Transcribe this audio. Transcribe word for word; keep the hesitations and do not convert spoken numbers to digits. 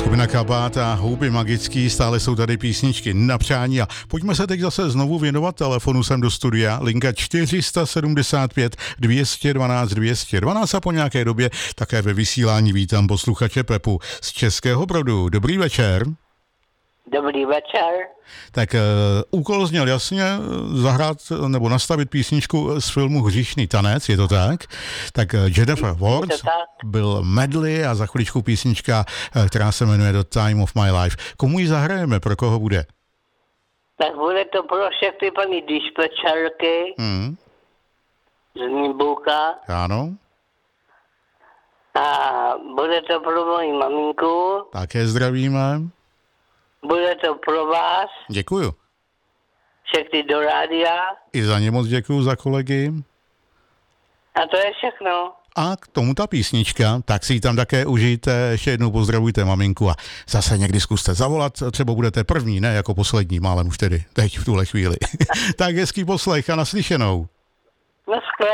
Skupina Kabát a Houby magický, stále jsou tady písničky na přání a pojďme se teď zase znovu věnovat telefonu sem do studia. Linka čtyři sedmdesát pět dvě stě dvanáct dvě stě dvanáct a po nějaké době také ve vysílání vítám posluchače Pepu z Českého Brodu. Dobrý večer. Dobrý večer. Tak uh, úkol zněl jasně zahrát nebo nastavit písničku z filmu Hříšný tanec, je to tak? Tak uh, Jennifer Warnes byl medley a za chviličku písnička, uh, která se jmenuje The Time of My Life. Komu ji zahrajeme, pro koho bude? Tak bude to pro všechny paní dispečerky Hmm. z Nýbuka Ano. a bude to pro moji maminku, Také zdravíme. bude to pro vás, Děkuju. všechny do rádia I za ně moc děkuju za kolegy. a to je všechno. A k tomu ta písnička, tak si ji tam také užijte, ještě jednou pozdravujte maminku a zase někdy zkuste zavolat, třeba budete první, ne jako poslední, málem už tedy, teď v tuhle chvíli. Tak hezký poslech a naslyšenou. Naschle.